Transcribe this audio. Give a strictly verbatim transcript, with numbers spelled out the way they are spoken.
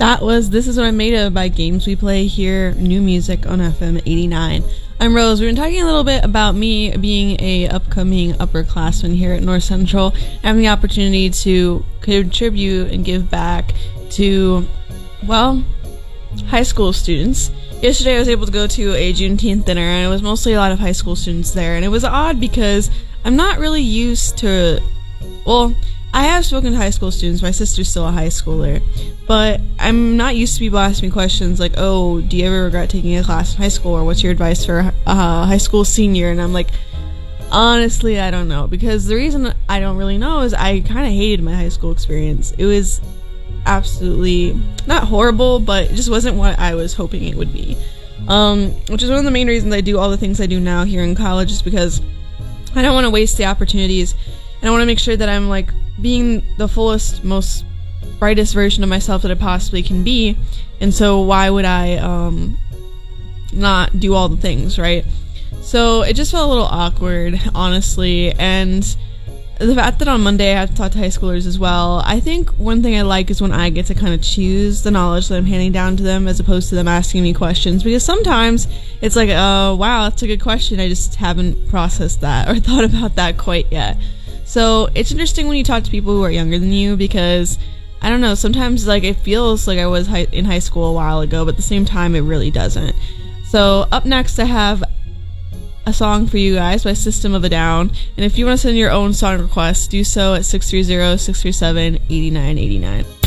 That was This Is What I'm Made Of by Games We Play here, new music on F M eighty-nine. I'm Rose. We've been talking a little bit about me being a upcoming upperclassman here at North Central, having the opportunity to contribute and give back to, well, high school students. Yesterday I was able to go to a Juneteenth dinner, and it was mostly a lot of high school students there, and it was odd because I'm not really used to, well, I have spoken to high school students. My sister's still a high schooler, but I'm not used to people asking me questions like, oh, do you ever regret taking a class in high school, or what's your advice for a uh, high school senior? And I'm like, honestly, I don't know, because the reason I don't really know is I kind of hated my high school experience. It was absolutely not horrible, but it just wasn't what I was hoping it would be, um, which is one of the main reasons I do all the things I do now here in college, is because I don't want to waste the opportunities, and I want to make sure that I'm like being the fullest, most brightest version of myself that I possibly can be. And so why would I um not do all the things, right? So it just felt a little awkward, honestly. And the fact that on Monday I have to talk to high schoolers as well, I think one thing I like is when I get to kind of choose the knowledge that I'm handing down to them, as opposed to them asking me questions, because sometimes it's like, oh wow, that's a good question, I just haven't processed that or thought about that quite yet. So it's interesting when you talk to people who are younger than you, because I don't know, sometimes like it feels like I was hi- in high school a while ago, but at the same time it really doesn't. So up next I have a song for you guys by System of a Down, and if you want to send your own song requests, do so at six three zero, six three seven, eight nine eight nine.